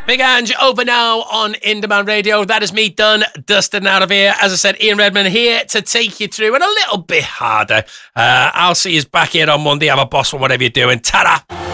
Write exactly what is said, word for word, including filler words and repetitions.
Big Ange over now on In Demand Radio. That is me done, dusted out of here. As I said, Ian Redmond here to take you through and a little bit harder. Uh, I'll see you back here on Monday. Have a boss or whatever you're doing. Ta-da!